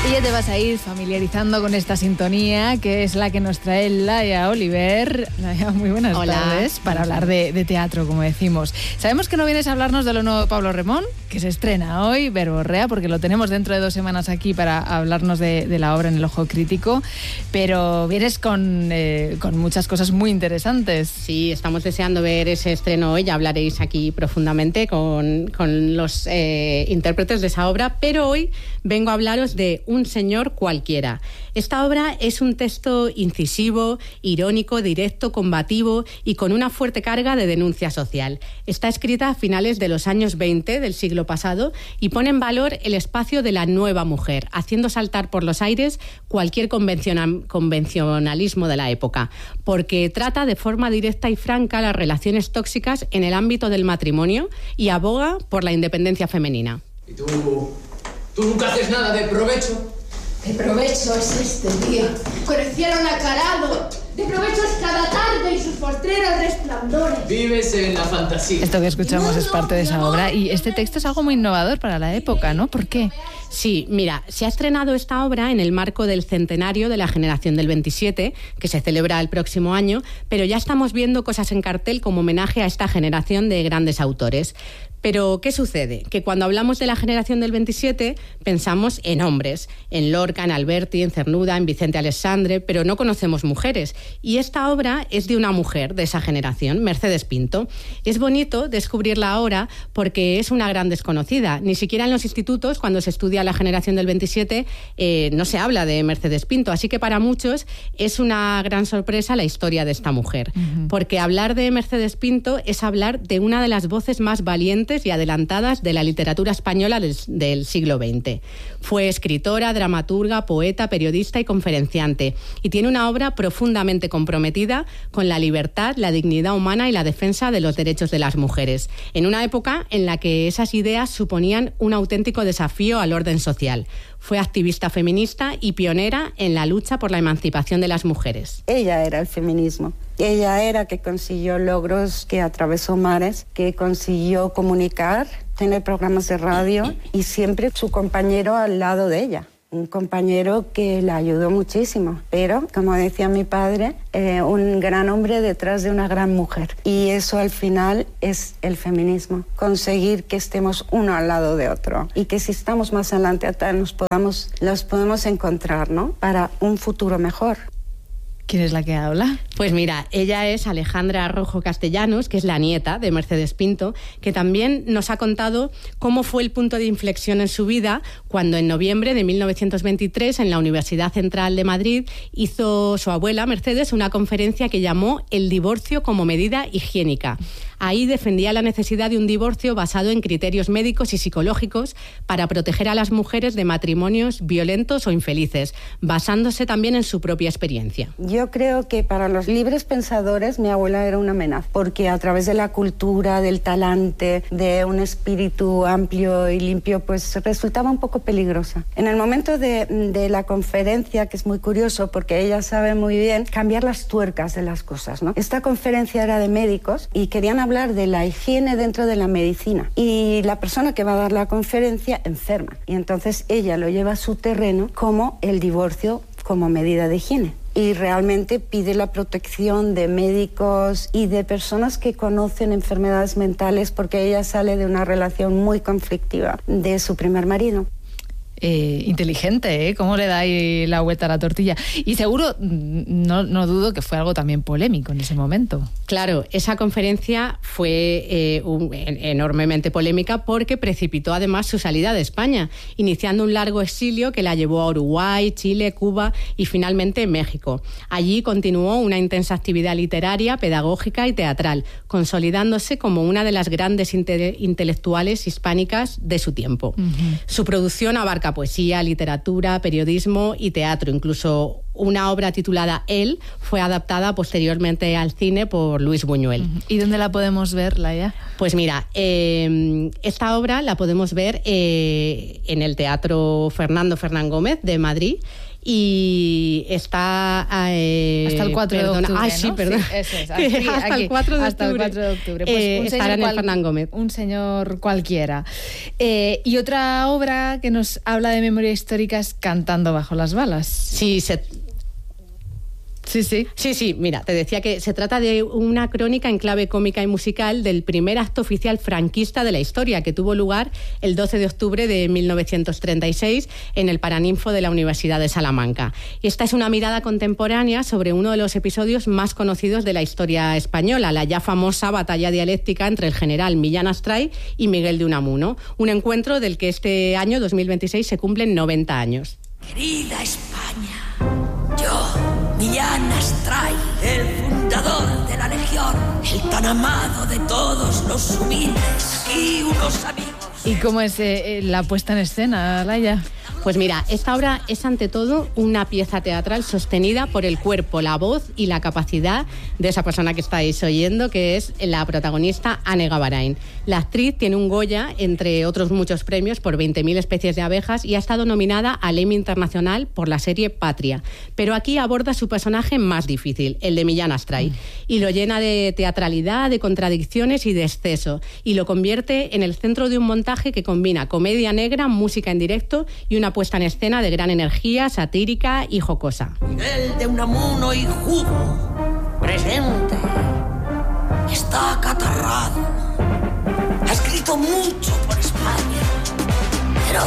Y ya te vas a ir familiarizando con esta sintonía, que es la que nos trae Laia Oliver. Laia, muy buenas tardes, para hablar de teatro, como decimos. Sabemos que no vienes a hablarnos de lo nuevo de Pablo Remón, que se estrena hoy, Verborrea, porque lo tenemos dentro de 2 semanas aquí para hablarnos de la obra en el Ojo Crítico, pero vienes con muchas cosas muy interesantes. Sí, estamos deseando ver ese estreno hoy, ya hablaréis aquí profundamente con los intérpretes de esa obra, pero hoy vengo a hablaros de Un señor cualquiera. Esta obra es un texto incisivo, irónico, directo, combativo y con una fuerte carga de denuncia social. Está escrita a finales de los años 20 del siglo pasado y pone en valor el espacio de la nueva mujer, haciendo saltar por los aires cualquier convencionalismo de la época, porque trata de forma directa y franca las relaciones tóxicas en el ámbito del matrimonio y aboga por la independencia femenina. ¿Y tú nunca haces nada de provecho? De provecho es este día, con el cielo nacarado. De provecho es cada tarde y sus postreros resplandores. Vives en la fantasía. Esto que escuchamos es parte de esa obra, y este texto es algo muy innovador para la época, ¿no? ¿Por qué? Sí, mira, se ha estrenado esta obra en el marco del centenario de la generación del 27, que se celebra el próximo año, pero ya estamos viendo cosas en cartel como homenaje a esta generación de grandes autores. Pero, ¿qué sucede? Que cuando hablamos de la generación del 27 pensamos en hombres, en Lorca, en Alberti, en Cernuda, en Vicente Alexandre, pero no conocemos mujeres. Y esta obra es de una mujer de esa generación, Mercedes Pinto. Es bonito descubrirla ahora porque es una gran desconocida. Ni siquiera en los institutos, cuando se estudia la generación del 27, no se habla de Mercedes Pinto. Así que para muchos es una gran sorpresa la historia de esta mujer. Porque hablar de Mercedes Pinto es hablar de una de las voces más valientes y adelantadas de la literatura española del siglo XX. Fue escritora, dramaturga, poeta, periodista y conferenciante, y tiene una obra profundamente comprometida con la libertad, la dignidad humana y la defensa de los derechos de las mujeres, en una época en la que esas ideas suponían un auténtico desafío al orden social. Fue activista feminista y pionera en la lucha por la emancipación de las mujeres. Ella era el feminismo. Ella era que consiguió logros, que atravesó mares, que consiguió comunicar, tener programas de radio y siempre su compañero al lado de ella. Un compañero que la ayudó muchísimo, pero, como decía mi padre, un gran hombre detrás de una gran mujer. Y eso al final es el feminismo, conseguir que estemos uno al lado de otro y que si estamos más adelante los podemos encontrar, ¿no? Para un futuro mejor. ¿Quién es la que habla? Pues mira, ella es Alejandra Rojo Castellanos, que es la nieta de Mercedes Pinto, que también nos ha contado cómo fue el punto de inflexión en su vida cuando en noviembre de 1923 en la Universidad Central de Madrid hizo su abuela Mercedes una conferencia que llamó El divorcio como medida higiénica. Ahí defendía la necesidad de un divorcio basado en criterios médicos y psicológicos para proteger a las mujeres de matrimonios violentos o infelices, basándose también en su propia experiencia. Yo creo que para los libres pensadores mi abuela era una amenaza, porque a través de la cultura, del talante, de un espíritu amplio y limpio, pues resultaba un poco peligrosa. En el momento de la conferencia, que es muy curioso porque ella sabe muy bien cambiar las tuercas de las cosas, ¿no? Esta conferencia era de médicos y querían hablar de la higiene dentro de la medicina. Y la persona que va a dar la conferencia enferma. Y entonces ella lo lleva a su terreno como el divorcio como medida de higiene. Y realmente pide la protección de médicos y de personas que conocen enfermedades mentales, porque ella sale de una relación muy conflictiva de su primer marido. Inteligente, ¿eh? ¿Cómo le da ahí la vuelta a la tortilla? Y seguro, no dudo que fue algo también polémico en ese momento. Claro, esa conferencia fue enormemente polémica porque precipitó además su salida de España, iniciando un largo exilio que la llevó a Uruguay, Chile, Cuba y finalmente México. Allí continuó una intensa actividad literaria, pedagógica y teatral, consolidándose como una de las grandes intelectuales hispánicas de su tiempo. Su producción abarca poesía, literatura, periodismo y teatro. Incluso una obra titulada Él fue adaptada posteriormente al cine por Luis Buñuel. ¿Y dónde la podemos ver, Laia? Pues mira, esta obra la podemos ver en el Teatro Fernando Fernán Gómez de Madrid y está... hasta el 4 de octubre, Ay, sí, ¿no? perdón. Sí, eso es. Hasta el 4 de hasta octubre. El 4 de octubre. Pues estará en el Fernán Gómez. Un señor cualquiera. Y otra obra que nos habla de memoria histórica es Cantando bajo las balas. Sí, Sí, mira, te decía que se trata de una crónica en clave cómica y musical del primer acto oficial franquista de la historia, que tuvo lugar el 12 de octubre de 1936 en el Paraninfo de la Universidad de Salamanca. Y esta es una mirada contemporánea sobre uno de los episodios más conocidos de la historia española, la ya famosa batalla dialéctica entre el general Millán Astray y Miguel de Unamuno, un encuentro del que este año, 2026, se cumplen 90 años. Querida España, yo, Millán Astray, el fundador de la Legión, el tan amado de todos los humildes, aquí unos amigos. ¿Y cómo es la puesta en escena, Laia? Pues mira, esta obra es ante todo una pieza teatral sostenida por el cuerpo, la voz y la capacidad de esa persona que estáis oyendo, que es la protagonista Ane Gavarain. La actriz tiene un Goya, entre otros muchos premios, por 20.000 especies de abejas y ha estado nominada al Emmy Internacional por la serie Patria. Pero aquí aborda su personaje más difícil, el de Millán Astray, y lo llena de teatralidad, de contradicciones y de exceso, y lo convierte en el centro de un montaje que combina comedia negra, música en directo y una puesta en escena de gran energía, satírica y jocosa. Miguel de Unamuno y Jugo, presente. Está acatarrado. Ha escrito mucho por España, pero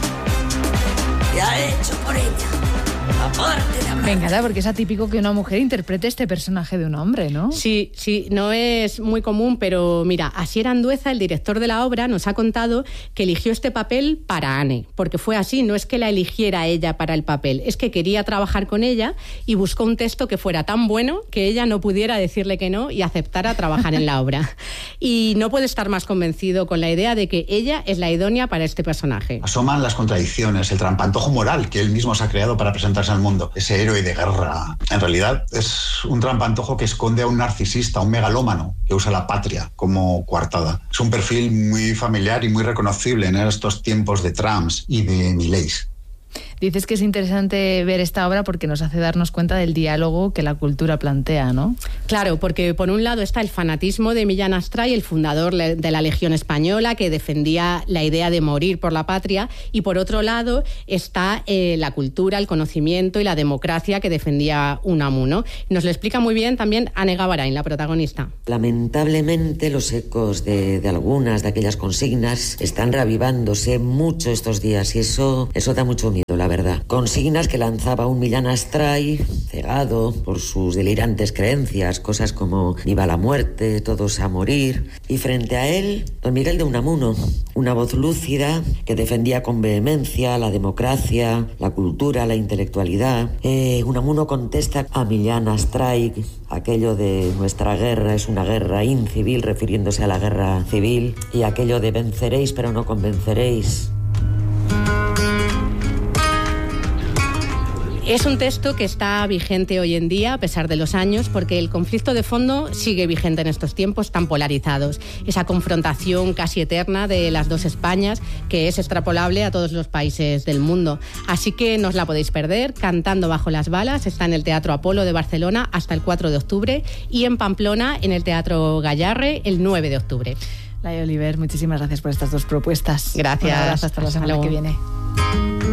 ¿qué ha hecho por ella? Aparte de hablar. Me encanta porque es atípico que una mujer interprete este personaje de un hombre, ¿no? Sí, no es muy común, pero mira, Asier Andueza, el director de la obra, nos ha contado que eligió este papel para Ane, porque fue así, no es que la eligiera ella para el papel, es que quería trabajar con ella y buscó un texto que fuera tan bueno que ella no pudiera decirle que no y aceptara trabajar en la obra. Y no puede estar más convencido con la idea de que ella es la idónea para este personaje. Asoman las contradicciones, el trampantojo moral que él mismo se ha creado para presentarse al mundo. Ese héroe de guerra. En realidad es un trampantojo que esconde a un narcisista, un megalómano, que usa la patria como coartada. Es un perfil muy familiar y muy reconocible en estos tiempos de Trumps y de Millets. Dices que es interesante ver esta obra porque nos hace darnos cuenta del diálogo que la cultura plantea, ¿no? Claro, porque por un lado está el fanatismo de Millán Astray, el fundador de la Legión Española, que defendía la idea de morir por la patria, y por otro lado está la cultura, el conocimiento y la democracia que defendía Unamuno. Nos lo explica muy bien también Ane Gavarain, la protagonista. Lamentablemente los ecos de algunas de aquellas consignas están reavivándose mucho estos días y eso da mucho miedo, la verdad. Consignas que lanzaba un Millán Astray, cegado por sus delirantes creencias, cosas como viva la muerte, todos a morir, y frente a él, don Miguel de Unamuno, una voz lúcida que defendía con vehemencia la democracia, la cultura, la intelectualidad. Unamuno contesta a Millán Astray aquello de nuestra guerra es una guerra incivil, refiriéndose a la guerra civil, y aquello de venceréis pero no convenceréis. Es un texto que está vigente hoy en día, a pesar de los años, porque el conflicto de fondo sigue vigente en estos tiempos tan polarizados. Esa confrontación casi eterna de las dos Españas, que es extrapolable a todos los países del mundo. Así que no os la podéis perder. Cantando bajo las balas está en el Teatro Apolo de Barcelona hasta el 4 de octubre y en Pamplona en el Teatro Gayarre el 9 de octubre. Laia Oliver, muchísimas gracias por estas dos propuestas. Gracias. Un abrazo, hasta la semana que viene.